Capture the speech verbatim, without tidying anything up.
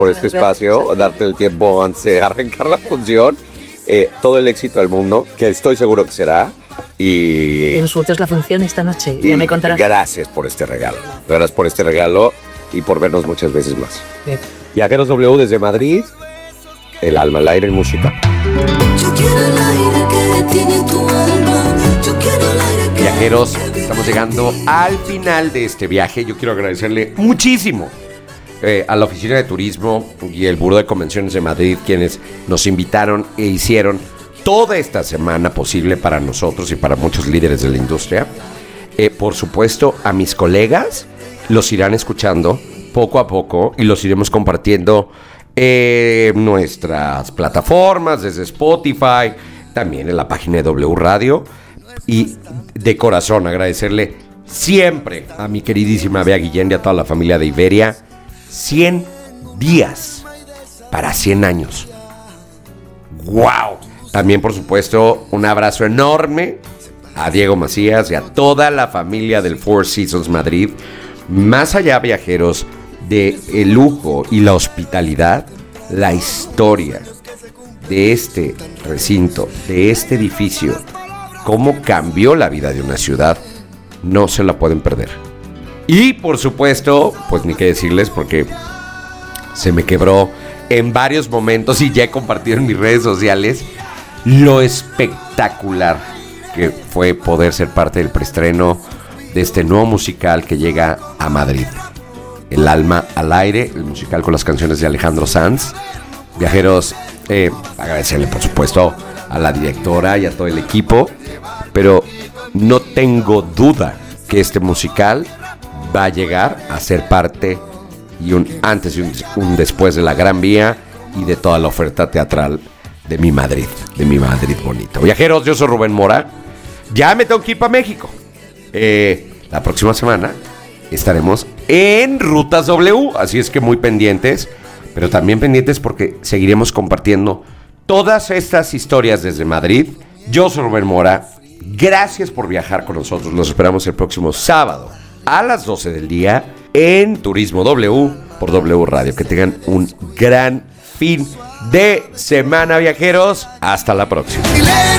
por este espacio, darte el tiempo antes de arrancar la función. Eh, todo el éxito del mundo, que estoy seguro que será. Y, y nosotros la función esta noche, y ya me contarás. Gracias por este regalo. Gracias por este regalo y por vernos muchas veces más. Bien. Viajeros W desde Madrid, el alma al aire en música. Yo quiero el aire que tiene tu alma. Yo quiero el aire que... Viajeros, estamos llegando al final de este viaje. Yo quiero agradecerle muchísimo eh, a la Oficina de Turismo y el Buró de Convenciones de Madrid, quienes nos invitaron e hicieron toda esta semana posible para nosotros y para muchos líderes de la industria. Eh, por supuesto, a mis colegas los irán escuchando poco a poco y los iremos compartiendo en nuestras plataformas, desde Spotify, también en la página de W Radio. Y de corazón agradecerle siempre a mi queridísima Bea Guillén y a toda la familia de Iberia. cien días para cien años. ¡Wow! También, por supuesto, un abrazo enorme a Diego Macías y a toda la familia del Four Seasons Madrid. Más allá, viajeros, de el lujo y la hospitalidad, la historia de este recinto, de este edificio, cómo cambió la vida de una ciudad, no se la pueden perder. Y, por supuesto, pues ni qué decirles porque se me quebró en varios momentos y ya he compartido en mis redes sociales lo espectacular que fue poder ser parte del preestreno de este nuevo musical que llega a Madrid. El alma al aire, el musical con las canciones de Alejandro Sanz. Viajeros, eh, agradecerle por supuesto a la directora y a todo el equipo, pero no tengo duda que este musical va a llegar a ser parte y un antes y un, un después de la Gran Vía y de toda la oferta teatral de mi Madrid, de mi Madrid bonito. Viajeros, yo soy Rubén Mora. Ya me tengo que ir para México. Eh, la próxima semana estaremos en Rutas W, así es que muy pendientes, pero también pendientes porque seguiremos compartiendo todas estas historias desde Madrid. Yo soy Rubén Mora. Gracias por viajar con nosotros. Nos esperamos el próximo sábado a las doce del día en Turismo W por W Radio. Que tengan un gran fin de semana, viajeros. Hasta la próxima.